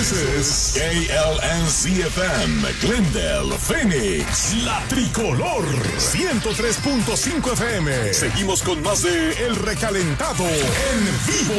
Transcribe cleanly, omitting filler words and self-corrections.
This is KLNC-FM, Glendale, Phoenix, La Tricolor, 103.5 FM. Seguimos con más de El Recalentado en vivo.